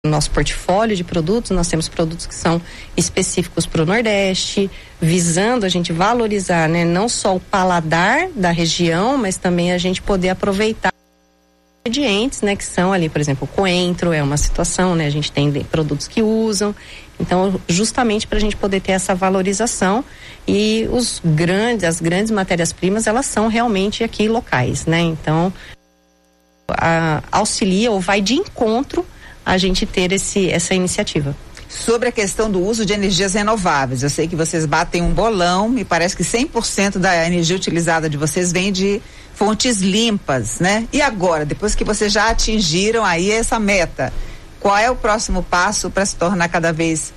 No nosso portfólio de produtos, nós temos produtos que são específicos para o Nordeste, visando a gente valorizar, né, não só o paladar da região, mas também a gente poder aproveitar ingredientes, né, que são ali, por exemplo, o coentro é uma situação, né, a gente tem produtos que usam, então justamente para a gente poder ter essa valorização e as grandes matérias-primas, elas são realmente aqui locais, né, então auxilia ou vai de encontro a gente ter essa iniciativa. Sobre a questão do uso de energias renováveis, eu sei que vocês batem um bolão, me parece que 100% da energia utilizada de vocês vem de fontes limpas, né? E agora, depois que vocês já atingiram aí essa meta, qual é o próximo passo para se tornar cada vez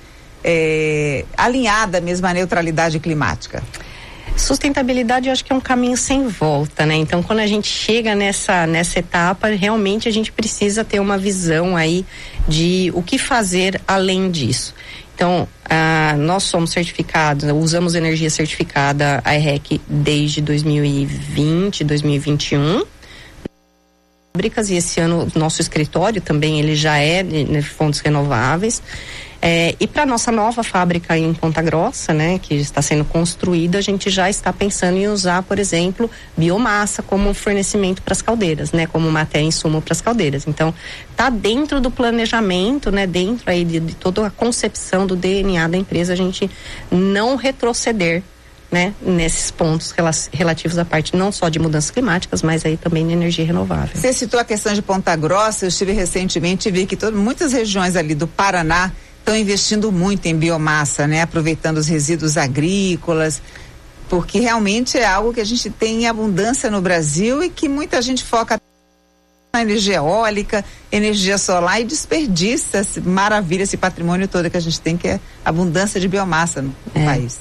alinhada mesmo à neutralidade climática? Sustentabilidade, eu acho que é um caminho sem volta, né? Então, quando a gente chega nessa etapa, realmente a gente precisa ter uma visão aí de o que fazer além disso. Então, nós somos certificados, usamos energia certificada AREC desde 2020, 2021. Fábricas, e esse ano nosso escritório também ele já é de fontes renováveis. E para nossa nova fábrica em Ponta Grossa, né, que está sendo construída, a gente já está pensando em usar, por exemplo, biomassa como fornecimento para as caldeiras, né, como matéria-insumo para as caldeiras. Então, está dentro do planejamento, né, dentro aí de toda a concepção do DNA da empresa, a gente não retroceder, né, nesses pontos relativos à parte não só de mudanças climáticas, mas aí também de energia renovável. Você citou a questão de Ponta Grossa, eu estive recentemente e vi que muitas regiões ali do Paraná estão investindo muito em biomassa, né? Aproveitando os resíduos agrícolas, porque realmente é algo que a gente tem em abundância no Brasil e que muita gente foca na energia eólica, energia solar e desperdiça essa maravilha, esse patrimônio todo que a gente tem, que é abundância de biomassa no país.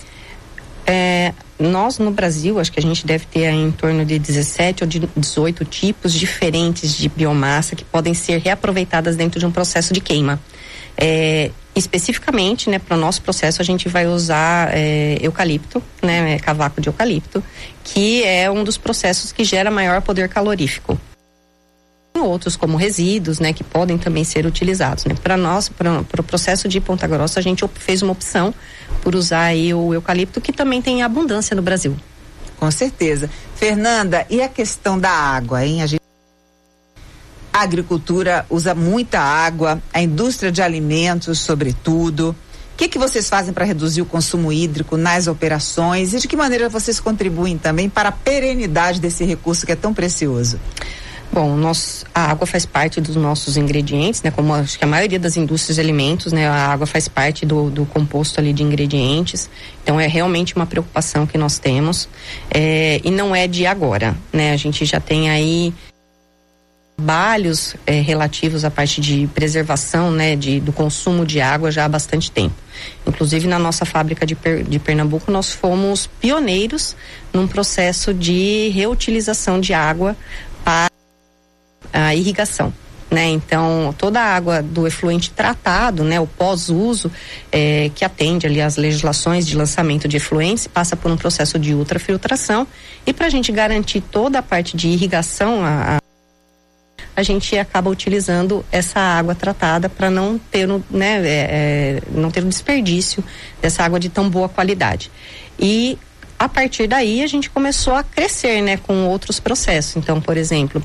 Nós no Brasil, acho que a gente deve ter aí em torno de 17 ou de 18 tipos diferentes de biomassa que podem ser reaproveitadas dentro de um processo de queima. Especificamente, né, para o nosso processo a gente vai usar eucalipto, né, cavaco de eucalipto, que é um dos processos que gera maior poder calorífico. Tem outros como resíduos, né, que podem também ser utilizados, né. Para nós, para o processo de Ponta Grossa, a gente fez uma opção por usar aí o eucalipto, que também tem abundância no Brasil. Com certeza. Fernanda, e a questão da água, hein? A agricultura usa muita água, a indústria de alimentos, sobretudo. O que vocês fazem para reduzir o consumo hídrico nas operações e de que maneira vocês contribuem também para a perenidade desse recurso que é tão precioso? Bom, a água faz parte dos nossos ingredientes, né? Como acho que a maioria das indústrias de alimentos, né? A água faz parte do composto ali de ingredientes. Então é realmente uma preocupação que nós temos. E não é de agora, né? A gente já tem aí trabalhos relativos à parte de preservação, né, do consumo de água já há bastante tempo. Inclusive na nossa fábrica de Pernambuco nós fomos pioneiros num processo de reutilização de água para a irrigação, né? Então toda a água do efluente tratado, né, o pós-uso que atende ali às legislações de lançamento de efluentes, passa por um processo de ultrafiltração, e para a gente garantir toda a parte de irrigação a gente acaba utilizando essa água tratada para não ter, né, não ter um desperdício dessa água de tão boa qualidade. E a partir daí a gente começou a crescer, né, com outros processos. Então, por exemplo,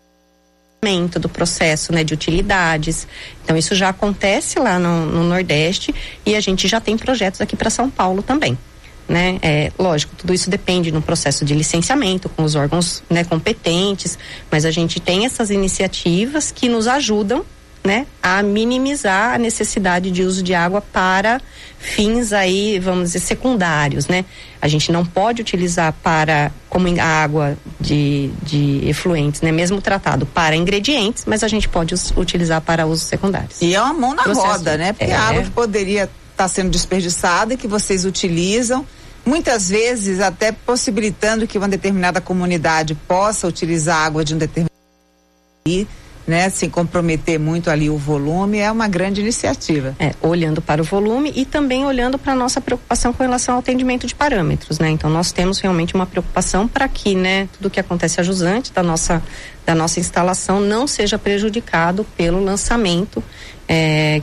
do processo, né, de utilidades. Então isso já acontece lá no Nordeste, e a gente já tem projetos aqui para São Paulo também, né? Lógico, tudo isso depende no processo de licenciamento com os órgãos, né, competentes, mas a gente tem essas iniciativas que nos ajudam, né, a minimizar a necessidade de uso de água para fins aí, vamos dizer, secundários, né? A gente não pode utilizar como a água de efluentes, né, mesmo tratado, para ingredientes, mas a gente pode utilizar para usos secundários. E é uma mão na roda, né? Porque a água que poderia estar sendo desperdiçada e que vocês utilizam, muitas vezes até possibilitando que uma determinada comunidade possa utilizar a água de um determinado né, sem comprometer muito ali o volume, é uma grande iniciativa. Olhando para o volume e também olhando para a nossa preocupação com relação ao atendimento de parâmetros, né? Então nós temos realmente uma preocupação para que, né, tudo que acontece a jusante da nossa instalação não seja prejudicado pelo lançamento